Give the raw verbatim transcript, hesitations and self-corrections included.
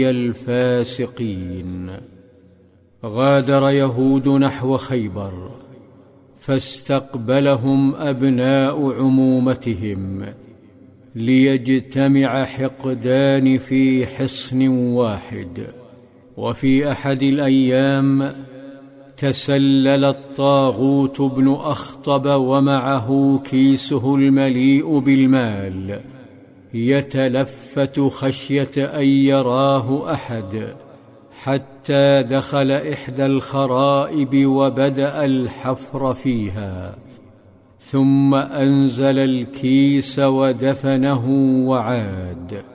الفاسقين. غادر يهود نحو خيبر، فاستقبلهم أبناء عمومتهم ليجتمع حقدان في حصن واحد. وفي أحد الأيام تسلل الطاغوت بن أخطب ومعه كيسه المليء بالمال، يتلفت خشية أن يراه أحد، حتى دخل إحدى الخرائب وبدأ الحفر فيها، ثم أنزل الكيس ودفنه وعاد.